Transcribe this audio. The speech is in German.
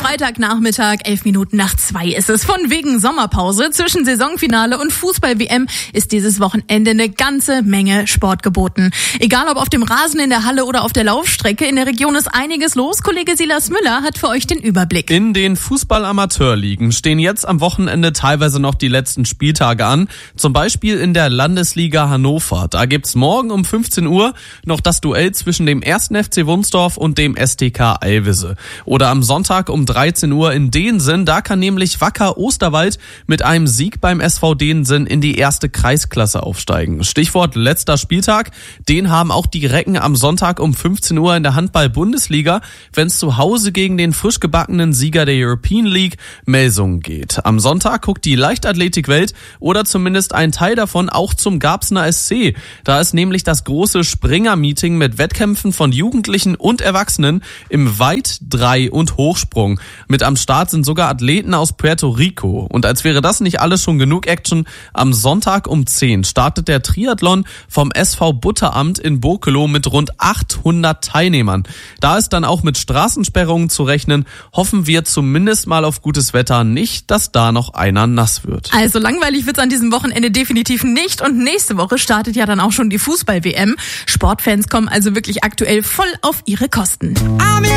Freitagnachmittag, 2:11 ist es. Von wegen Sommerpause zwischen Saisonfinale und Fußball-WM ist dieses Wochenende eine ganze Menge Sport geboten. Egal ob auf dem Rasen, in der Halle oder auf der Laufstrecke, in der Region ist einiges los. Kollege Silas Müller hat für euch den Überblick. In den Fußball-Amateurligen stehen jetzt am Wochenende teilweise noch die letzten Spieltage an. Zum Beispiel in der Landesliga Hannover. Da gibt's morgen um 15 Uhr noch das Duell zwischen dem 1. FC Wunsdorf und dem STK Alvisse. Oder am Sonntag um 13 Uhr in Deensen. Da kann nämlich Wacker Osterwald mit einem Sieg beim SV Deensen in die erste Kreisklasse aufsteigen. Stichwort letzter Spieltag. Den haben auch die Recken am Sonntag um 15 Uhr in der Handball-Bundesliga, wenn es zu Hause gegen den frisch gebackenen Sieger der European League Melsungen geht. Am Sonntag guckt die Leichtathletikwelt oder zumindest ein Teil davon auch zum Garbsener SC. Da ist nämlich das große Springer-Meeting mit Wettkämpfen von Jugendlichen und Erwachsenen im Weit-, Drei- und Hochsprung. Mit am Start sind sogar Athleten aus Puerto Rico. Und als wäre das nicht alles schon genug Action, am Sonntag um 10 startet der Triathlon vom SV Butteramt in Bokelow mit rund 800 Teilnehmern. Da ist dann auch mit Straßensperrungen zu rechnen. Hoffen wir zumindest mal auf gutes Wetter, nicht, dass da noch einer nass wird. Also langweilig wird's an diesem Wochenende definitiv nicht. Und nächste Woche startet ja dann auch schon die Fußball-WM. Sportfans kommen also wirklich aktuell voll auf ihre Kosten.